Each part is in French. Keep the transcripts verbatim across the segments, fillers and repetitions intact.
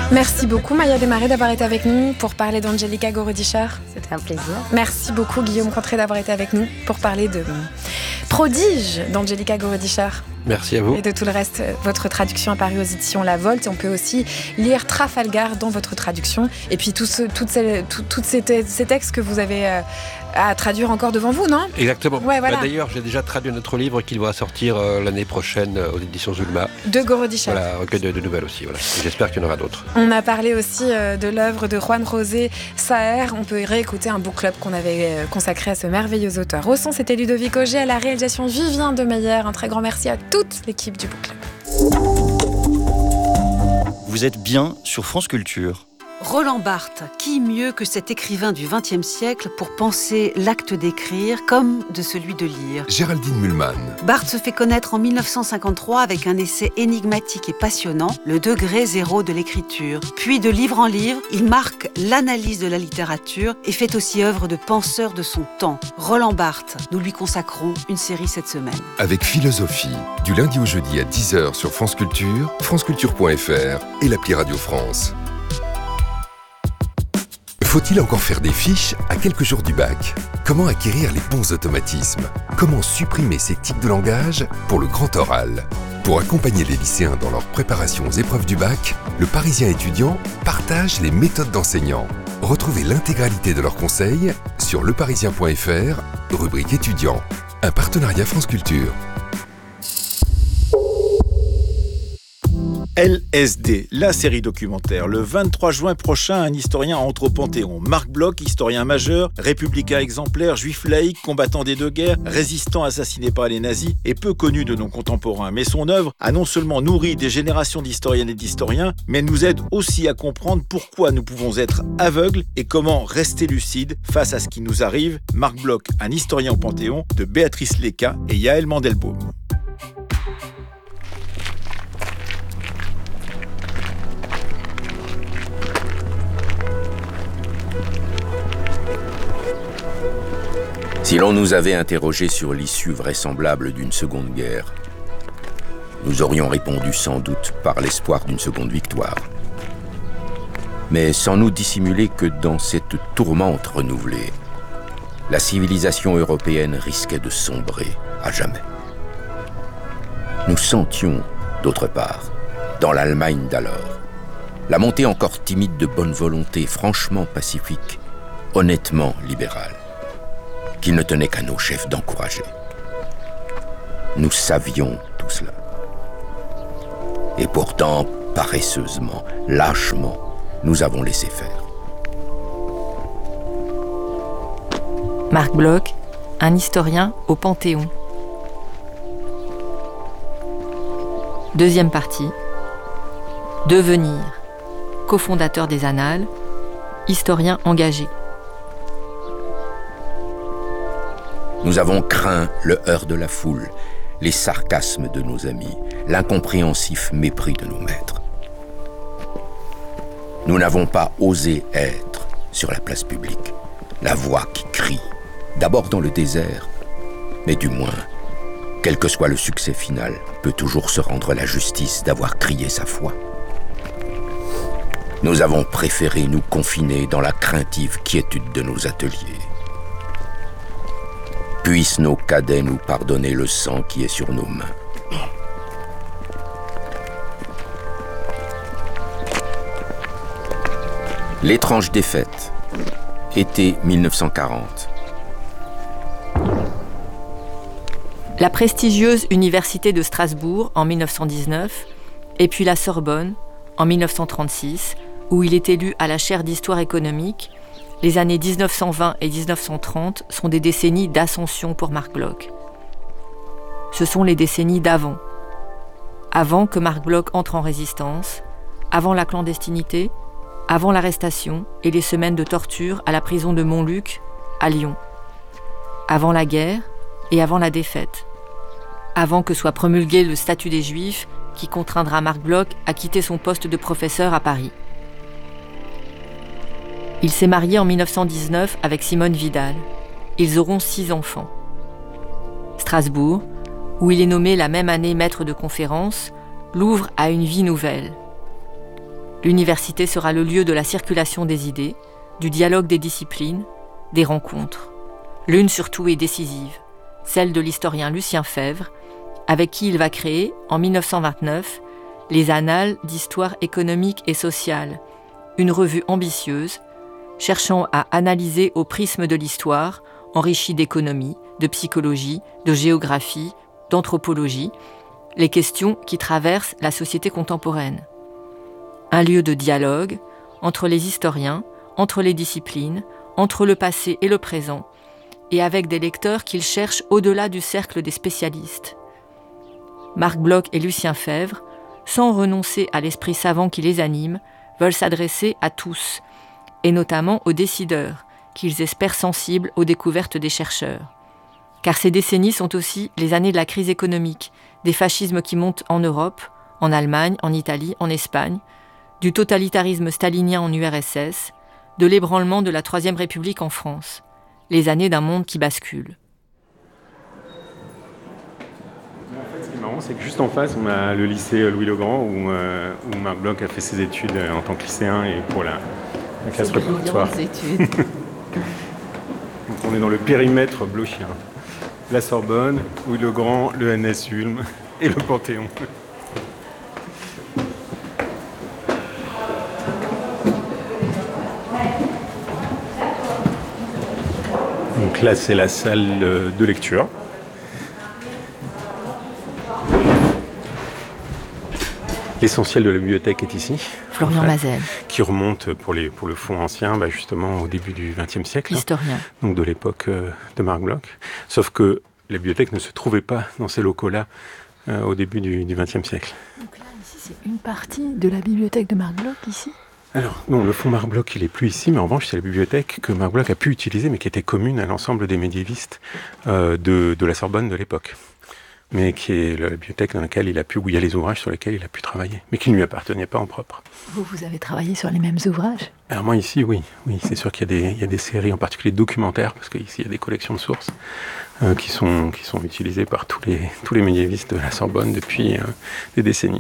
Merci beaucoup Maya Desmarais d'avoir été avec nous pour parler d'Angelica Gorodischer. C'était un plaisir. Merci beaucoup Guillaume Contré d'avoir été avec nous pour parler de Prodige d'Angelica Gorodischer. Merci à vous. Et de tout le reste, votre traduction apparue aux éditions La Volte. On peut aussi lire Trafalgar dans votre traduction. Et puis tous ce, toutes ces, tout, toutes ces, ces textes que vous avez euh, à traduire encore devant vous, non ? Exactement. Ouais, voilà. Bah, d'ailleurs, j'ai déjà traduit notre livre qui va sortir euh, l'année prochaine euh, aux éditions Zulma. De Gorodischer. Voilà, recueil de, de nouvelles aussi. Voilà. J'espère qu'il y en aura d'autres. On a parlé aussi euh, de l'œuvre de Juan José Saer. On peut réécouter un book club qu'on avait euh, consacré à ce merveilleux auteur. Au son, c'était Ludovic Auger, à la réalisation Vivien Demeyer. Un très grand merci à toute l'équipe du book club. Vous êtes bien sur France Culture. Roland Barthes, qui mieux que cet écrivain du vingtième siècle pour penser l'acte d'écrire comme de celui de lire ? Géraldine Mühlmann. Barthes se fait connaître en dix-neuf cent cinquante-trois avec un essai énigmatique et passionnant, Le degré zéro de l'écriture. Puis de livre en livre, il marque l'analyse de la littérature et fait aussi œuvre de penseur de son temps. Roland Barthes, nous lui consacrons une série cette semaine. Avec Philosophie, du lundi au jeudi à dix heures sur France Culture, franceculture point f r et l'appli Radio France. Faut-il encore faire des fiches à quelques jours du bac ? Comment acquérir les bons automatismes ? Comment supprimer ces tics de langage pour le grand oral ? Pour accompagner les lycéens dans leur préparation aux épreuves du bac, le Parisien étudiant partage les méthodes d'enseignants. Retrouvez l'intégralité de leurs conseils sur leparisien point f r, rubrique étudiants. Un partenariat France Culture. L S D, la série documentaire. Le vingt-trois juin prochain, un historien entre au Panthéon. Marc Bloch, historien majeur, républicain exemplaire, juif laïque, combattant des deux guerres, résistant assassiné par les nazis et peu connu de nos contemporains. Mais son œuvre a non seulement nourri des générations d'historiennes et d'historiens, mais nous aide aussi à comprendre pourquoi nous pouvons être aveugles et comment rester lucides face à ce qui nous arrive. Marc Bloch, un historien au Panthéon, de Béatrice Léca et Yaël Mandelbaum. Si l'on nous avait interrogés sur l'issue vraisemblable d'une seconde guerre, nous aurions répondu sans doute par l'espoir d'une seconde victoire. Mais sans nous dissimuler que dans cette tourmente renouvelée, la civilisation européenne risquait de sombrer à jamais. Nous sentions, d'autre part, dans l'Allemagne d'alors, la montée encore timide de bonne volonté, franchement pacifique, honnêtement libérale, qu'il ne tenait qu'à nos chefs d'encourager. Nous savions tout cela. Et pourtant, paresseusement, lâchement, nous avons laissé faire. Marc Bloch, un historien au Panthéon. Deuxième partie. Devenir, cofondateur des Annales, historien engagé. Nous avons craint le heurt de la foule, les sarcasmes de nos amis, l'incompréhensif mépris de nos maîtres. Nous n'avons pas osé être, sur la place publique, la voix qui crie, d'abord dans le désert, mais du moins, quel que soit le succès final, peut toujours se rendre la justice d'avoir crié sa foi. Nous avons préféré nous confiner dans la craintive quiétude de nos ateliers. Puissent nos cadets nous pardonner le sang qui est sur nos mains. L'étrange défaite, été mille neuf cent quarante. La prestigieuse Université de Strasbourg en mille neuf cent dix-neuf, et puis la Sorbonne en mille neuf cent trente-six, où il est élu à la chaire d'histoire économique. Les années dix-neuf cent vingt et dix-neuf cent trente sont des décennies d'ascension pour Marc Bloch. Ce sont les décennies d'avant. Avant que Marc Bloch entre en résistance, avant la clandestinité, avant l'arrestation et les semaines de torture à la prison de Montluc, à Lyon. Avant la guerre et avant la défaite. Avant que soit promulgué le statut des Juifs qui contraindra Marc Bloch à quitter son poste de professeur à Paris. Il s'est marié en mille neuf cent dix-neuf avec Simone Vidal. Ils auront six enfants. Strasbourg, où il est nommé la même année maître de conférence, l'ouvre à une vie nouvelle. L'université sera le lieu de la circulation des idées, du dialogue des disciplines, des rencontres. L'une surtout est décisive, celle de l'historien Lucien Febvre, avec qui il va créer, en mille neuf cent vingt-neuf, les Annales d'histoire économique et sociale, une revue ambitieuse, cherchant à analyser au prisme de l'histoire, enrichie d'économie, de psychologie, de géographie, d'anthropologie, les questions qui traversent la société contemporaine. Un lieu de dialogue entre les historiens, entre les disciplines, entre le passé et le présent, et avec des lecteurs qu'ils cherchent au-delà du cercle des spécialistes. Marc Bloch et Lucien Febvre, sans renoncer à l'esprit savant qui les anime, veulent s'adresser à tous, et notamment aux décideurs, qu'ils espèrent sensibles aux découvertes des chercheurs. Car ces décennies sont aussi les années de la crise économique, des fascismes qui montent en Europe, en Allemagne, en Italie, en Espagne, du totalitarisme stalinien en U R S S, de l'ébranlement de la Troisième République en France, les années d'un monde qui bascule. En fait, ce qui est marrant, c'est que juste en face, on a le lycée Louis-le-Grand, où, euh, où Marc Bloch a fait ses études en tant que lycéen et pour la, la classe préparatoire. Donc on est dans le périmètre blochien. La Sorbonne, Louis-le-Grand, le N S Ulm et le Panthéon. Donc là, c'est la salle de lecture. L'essentiel de la bibliothèque est ici. Florian Mazel. Qui remonte pour, les, pour le fonds ancien, bah justement au début du vingtième siècle. Historien. Hein, donc de l'époque euh, de Marc Bloch. Sauf que la bibliothèque ne se trouvait pas dans ces locaux-là euh, au début du vingtième siècle. Donc là, ici, c'est une partie de la bibliothèque de Marc Bloch, ici ? Alors, non, le fonds Marc Bloch, il n'est plus ici, mais en revanche, c'est la bibliothèque que Marc Bloch a pu utiliser, mais qui était commune à l'ensemble des médiévistes euh, de, de la Sorbonne de l'époque. Mais qui est la bibliothèque dans laquelle il a pu, où il y a les ouvrages sur lesquels il a pu travailler, mais qui ne lui appartenaient pas en propre. Vous, vous avez travaillé sur les mêmes ouvrages ? Alors moi ici, oui, oui, c'est sûr qu'il y a des, il y a des séries, en particulier documentaires, parce qu'ici il y a des collections de sources euh, qui sont qui sont utilisées par tous les tous les médiévistes de la Sorbonne depuis euh, des décennies.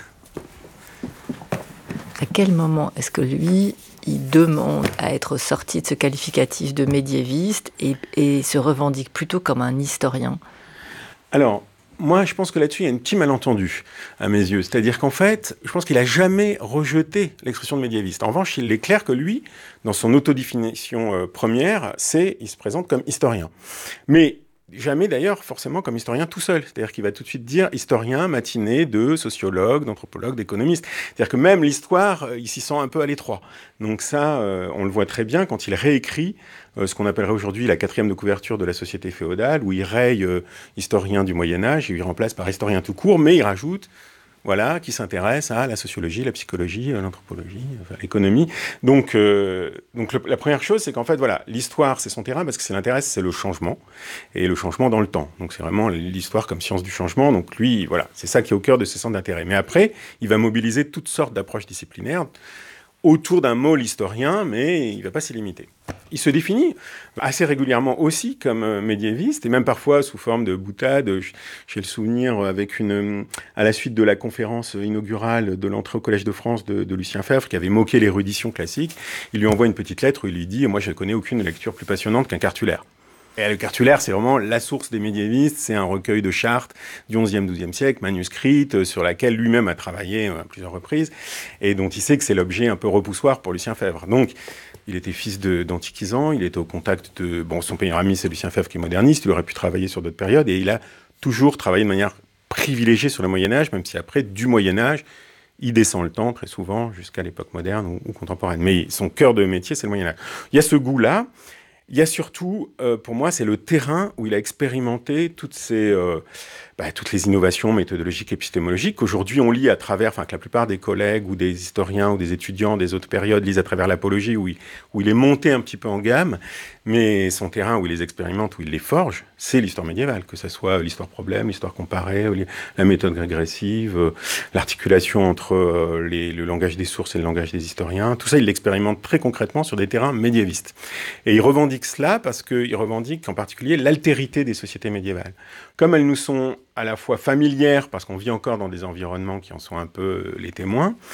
À quel moment est-ce que lui, il demande à être sorti de ce qualificatif de médiéviste et, et se revendique plutôt comme un historien ? Alors, moi, je pense que là-dessus, il y a un petit malentendu, à mes yeux. C'est-à-dire qu'en fait, je pense qu'il n'a jamais rejeté l'expression de médiéviste. En revanche, il est clair que lui, dans son autodéfinition euh, première, c'est, il se présente comme historien. Mais jamais, d'ailleurs, forcément comme historien tout seul. C'est-à-dire qu'il va tout de suite dire historien matiné de sociologue, d'anthropologue, d'économiste. C'est-à-dire que même l'histoire, euh, il s'y sent un peu à l'étroit. Donc ça, euh, on le voit très bien quand il réécrit euh, ce qu'on appellerait aujourd'hui la quatrième de couverture de la société féodale, où il raye euh, historien du Moyen-Âge, et il remplace par historien tout court, mais il rajoute, voilà, qui s'intéresse à la sociologie, la psychologie, l'anthropologie, enfin, l'économie. Donc, euh, donc le, la première chose, c'est qu'en fait, voilà, l'histoire, c'est son terrain, parce que ce qui l'intéresse, c'est le changement, et le changement dans le temps. Donc c'est vraiment l'histoire comme science du changement. Donc lui, voilà, c'est ça qui est au cœur de ses centres d'intérêt. Mais après, il va mobiliser toutes sortes d'approches disciplinaires autour d'un mot historien, mais il ne va pas s'y limiter. Il se définit assez régulièrement aussi comme médiéviste, et même parfois sous forme de boutade. J'ai le souvenir, avec une, à la suite de la conférence inaugurale de l'entrée au Collège de France de, de Lucien Febvre, qui avait moqué l'érudition classique, il lui envoie une petite lettre où il lui dit « Moi, je ne connais aucune lecture plus passionnante qu'un cartulaire ». Et le cartulaire, c'est vraiment la source des médiévistes. C'est un recueil de chartes du onzième, douzième siècle, manuscrites, sur laquelle lui-même a travaillé à plusieurs reprises, et dont il sait que c'est l'objet un peu repoussoir pour Lucien Febvre. Donc, il était fils de, d'antiquisants, il était au contact de... Bon, son meilleur ami, c'est Lucien Febvre, qui est moderniste, il aurait pu travailler sur d'autres périodes, et il a toujours travaillé de manière privilégiée sur le Moyen-Âge, même si après, du Moyen-Âge, il descend le temps, très souvent, jusqu'à l'époque moderne ou, ou contemporaine. Mais son cœur de métier, c'est le Moyen-Âge. Il y a ce goût-là. Il y a surtout, euh, pour moi, c'est le terrain où il a expérimenté toutes ces, euh, bah, toutes les innovations méthodologiques, épistémologiques qu'aujourd'hui on lit à travers, enfin que la plupart des collègues ou des historiens ou des étudiants des autres périodes lisent à travers l'apologie, où il, où il est monté un petit peu en gamme, mais son terrain où il les expérimente, où il les forge, c'est l'histoire médiévale, que ce soit l'histoire problème, l'histoire comparée, la méthode régressive, euh, l'articulation entre euh, les, le langage des sources et le langage des historiens. Tout ça, il l'expérimente très concrètement sur des terrains médiévistes. Et il revendique cela parce qu'il revendique en particulier l'altérité des sociétés médiévales. Comme elles nous sont à la fois familières, parce qu'on vit encore dans des environnements qui en sont un peu les témoins,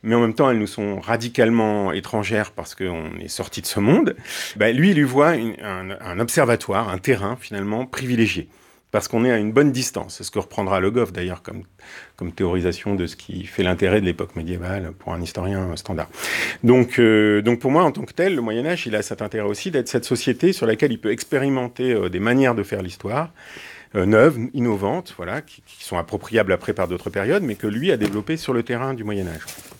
mais en même temps, elles nous sont radicalement étrangères parce qu'on est sorti de ce monde. Ben, lui, il lui voit une, un, un observatoire, un terrain finalement privilégié, parce qu'on est à une bonne distance. C'est ce que reprendra Le Goff d'ailleurs comme, comme théorisation de ce qui fait l'intérêt de l'époque médiévale pour un historien standard. Donc, euh, donc pour moi, en tant que tel, le Moyen-Âge, il a cet intérêt aussi d'être cette société sur laquelle il peut expérimenter euh, des manières de faire l'histoire, euh, neuves, innovantes, voilà, qui, qui sont appropriables après par d'autres périodes, mais que lui a développées sur le terrain du Moyen-Âge.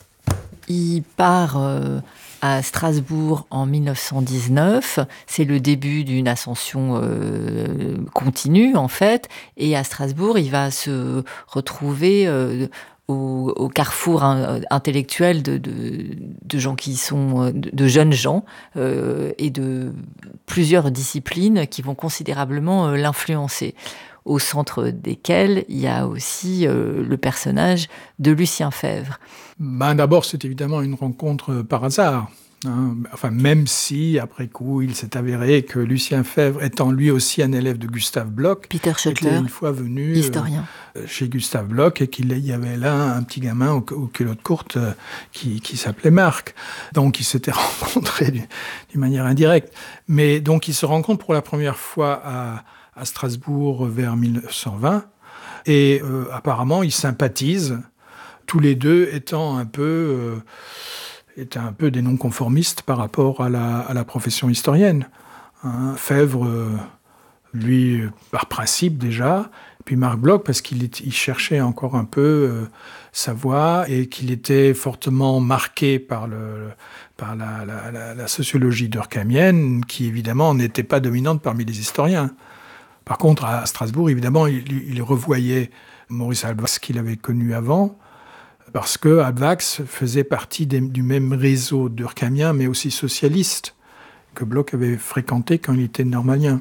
Il part euh, à Strasbourg en mille neuf cent dix-neuf. C'est le début d'une ascension euh, continue, en fait. Et à Strasbourg, il va se retrouver euh, au, au carrefour hein, intellectuel de, de, de gens qui sont... de, de jeunes gens euh, et de plusieurs disciplines qui vont considérablement euh, l'influencer. Au centre desquels il y a aussi euh, le personnage de Lucien Febvre. Ben, d'abord, c'est évidemment une rencontre par hasard. Hein. Enfin, même si, après coup, il s'est avéré que Lucien Febvre, étant lui aussi un élève de Gustave Bloch, Peter Schoettler, était une fois venu historien. Euh, chez Gustave Bloch et qu'il y avait là un petit gamin aux, aux culottes courtes euh, qui, qui s'appelait Marc. Donc, ils s'étaient rencontrés d'une, d'une manière indirecte. Mais donc, ils se rencontrent pour la première fois à à Strasbourg vers mille neuf cent vingt, et euh, apparemment ils sympathisent, tous les deux étant un peu, euh, étant un peu des non-conformistes par rapport à la, à la profession historienne. Hein, Febvre, euh, lui, par principe déjà, puis Marc Bloch, parce qu'il est, il cherchait encore un peu euh, sa voie, et qu'il était fortement marqué par, le, par la, la, la, la sociologie durkheimienne, qui évidemment n'était pas dominante parmi les historiens. Par contre, à Strasbourg, évidemment, il, il revoyait Maurice Halbwachs qu'il avait connu avant, parce que Halbwachs faisait partie des, du même réseau durkheimien, mais aussi socialiste, que Bloch avait fréquenté quand il était normalien.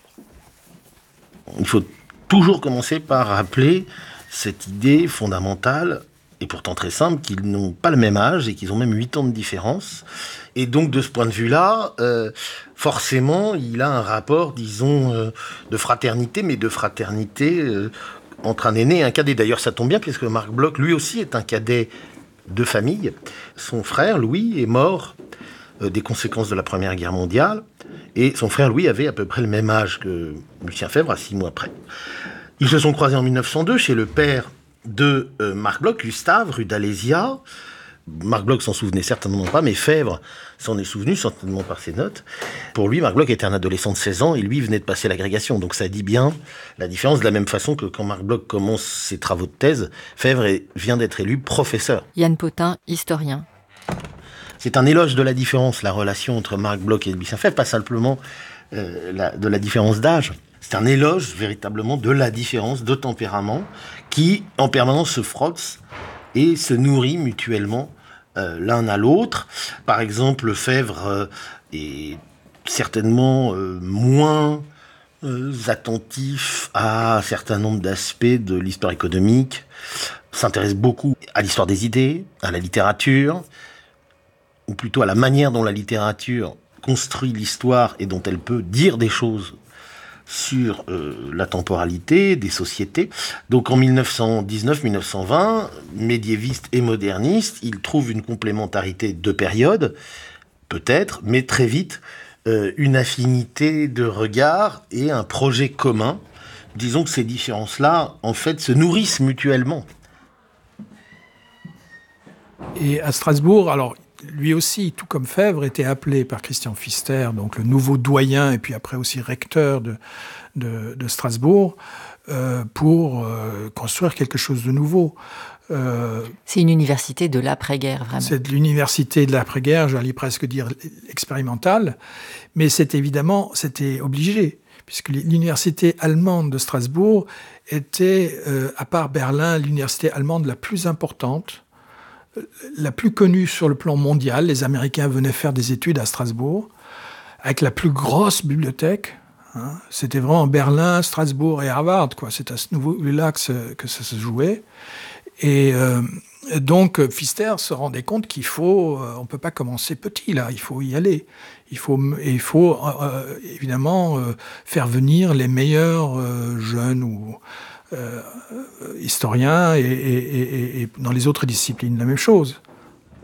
Il faut toujours commencer par rappeler cette idée fondamentale, et pourtant très simple, qu'ils n'ont pas le même âge et qu'ils ont même huit ans de différence. Et donc, de ce point de vue-là, euh, forcément, il a un rapport, disons, euh, de fraternité, mais de fraternité euh, entre un aîné et un cadet. D'ailleurs, ça tombe bien, puisque Marc Bloch, lui aussi, est un cadet de famille. Son frère, Louis, est mort euh, des conséquences de la Première Guerre mondiale. Et son frère, Louis, avait à peu près le même âge que Lucien Febvre, à six mois près. Ils se sont croisés en mille neuf cent deux chez le père de euh, Marc Bloch, Gustave, rue d'Alésia. Marc Bloch s'en souvenait certainement pas, mais Febvre s'en est souvenu, certainement par ses notes. Pour lui, Marc Bloch était un adolescent de seize ans et lui venait de passer l'agrégation. Donc ça dit bien la différence, de la même façon que quand Marc Bloch commence ses travaux de thèse, Febvre est, vient d'être élu professeur. Yann Potin, historien. C'est un éloge de la différence, la relation entre Marc Bloch et Lucien Febvre, pas simplement euh, la, de la différence d'âge. C'est un éloge véritablement de la différence de tempérament qui, en permanence, se frottent et se nourrit mutuellement euh, l'un à l'autre. Par exemple, Febvre euh, est certainement euh, moins euh, attentif à un certain nombre d'aspects de l'histoire économique, s'intéresse beaucoup à l'histoire des idées, à la littérature, ou plutôt à la manière dont la littérature construit l'histoire et dont elle peut dire des choses sur euh, la temporalité des sociétés. Donc en mille neuf cent dix-neuf mille neuf cent vingt, médiéviste et moderniste, il trouve une complémentarité de périodes, peut-être, mais très vite, euh, une affinité de regard et un projet commun. Disons que ces différences-là, en fait, se nourrissent mutuellement. Et à Strasbourg, alors, lui aussi, tout comme Febvre, était appelé par Christian Pfister, donc le nouveau doyen et puis après aussi recteur de, de, de Strasbourg, euh, pour euh, construire quelque chose de nouveau. Euh, c'est une université de l'après-guerre, vraiment. C'est de l'université de l'après-guerre, j'allais presque dire expérimentale, mais c'est évidemment, c'était obligé, puisque l'université allemande de Strasbourg était, euh, à part Berlin, l'université allemande la plus importante, la plus connue sur le plan mondial. Les Américains venaient faire des études à Strasbourg, avec la plus grosse bibliothèque. Hein. C'était vraiment Berlin, Strasbourg et Harvard, quoi. C'est à ce niveau-là que, ce, que ça se jouait. Et euh, donc, Pfister se rendait compte qu'il faut... Euh, on ne peut pas commencer petit, là. Il faut y aller. Il faut, il faut euh, évidemment euh, faire venir les meilleurs euh, jeunes ou... Euh, historien et, et, et, et dans les autres disciplines, la même chose.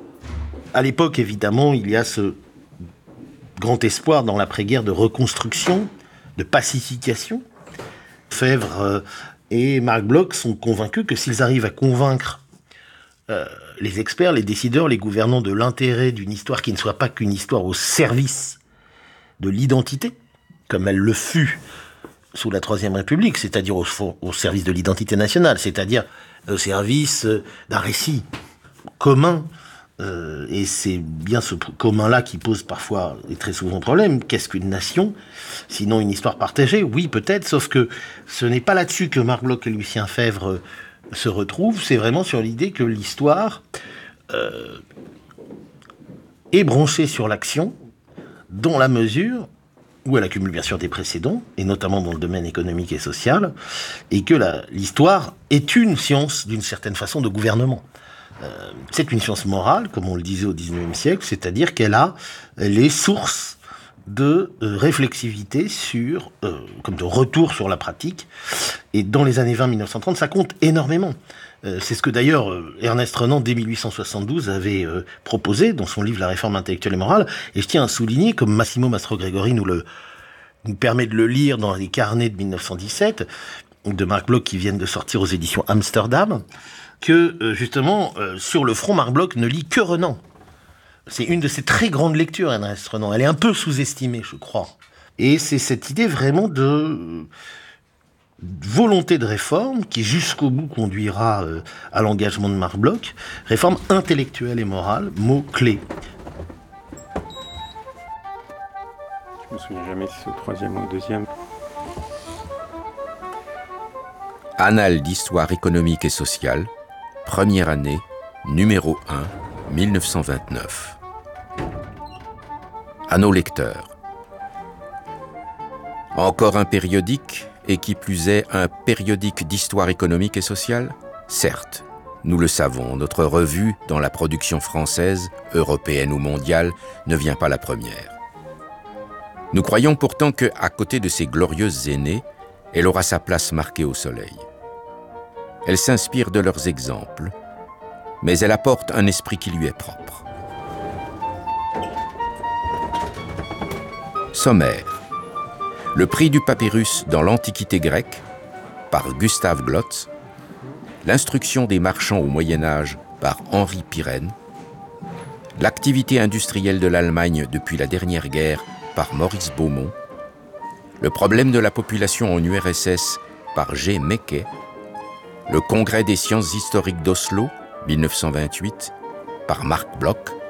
À l'époque, évidemment, il y a ce grand espoir dans l'après-guerre de reconstruction, de pacification. Febvre euh, et Marc Bloch sont convaincus que s'ils arrivent à convaincre euh, les experts, les décideurs, les gouvernants de l'intérêt d'une histoire qui ne soit pas qu'une histoire au service de l'identité, comme elle le fut sous la Troisième République, c'est-à-dire au, au service de l'identité nationale, c'est-à-dire au service d'un récit commun. Euh, et c'est bien ce commun-là qui pose parfois et très souvent problème. Qu'est-ce qu'une nation? Sinon une histoire partagée? Oui, peut-être, sauf que ce n'est pas là-dessus que Marc Bloch et Lucien Febvre se retrouvent, c'est vraiment sur l'idée que l'histoire euh, est branchée sur l'action, dans la mesure où elle accumule bien sûr des précédents, et notamment dans le domaine économique et social, et que la, l'histoire est une science, d'une certaine façon, de gouvernement. Euh, c'est une science morale, comme on le disait au dix-neuvième siècle, c'est-à-dire qu'elle a les sources de euh, réflexivité sur, euh, comme de retour sur la pratique, et dans les années vingt mille neuf cent trente, ça compte énormément. Euh, c'est ce que d'ailleurs euh, Ernest Renan, dès mille huit cent soixante-douze, avait euh, proposé dans son livre La réforme intellectuelle et morale, et je tiens à souligner, comme Massimo Mastrogregori nous, le, nous permet de le lire dans les carnets de mille neuf cent dix-sept, de Marc Bloch qui viennent de sortir aux éditions Amsterdam, que euh, justement, euh, sur le front, Marc Bloch ne lit que Renan. C'est une de ses très grandes lectures, Ernest Renan. Elle est un peu sous-estimée, je crois. Et c'est cette idée vraiment de volonté de réforme qui, jusqu'au bout, conduira euh, à l'engagement de Marc Bloch. Réforme intellectuelle et morale, mot clé. Je me souviens jamais si c'est au troisième ou au deuxième. Annales d'histoire économique et sociale, première année, numéro un, mille neuf cent vingt-neuf. À nos lecteurs. Encore un périodique, et qui plus est un périodique d'histoire économique et sociale? Certes, nous le savons, notre revue, dans la production française, européenne ou mondiale, ne vient pas la première. Nous croyons pourtant que, à côté de ces glorieuses aînées, elle aura sa place marquée au soleil. Elle s'inspire de leurs exemples, mais elle apporte un esprit qui lui est propre. Sommaire. Le prix du papyrus dans l'Antiquité grecque, par Gustave Glotz. L'instruction des marchands au Moyen-Âge, par Henri Pirenne. L'activité industrielle de l'Allemagne depuis la dernière guerre, par Maurice Beaumont. Le problème de la population en U R S S, par G. Meckey. Le Congrès des sciences historiques d'Oslo, mille neuf cent vingt-huit, par Marc Bloch.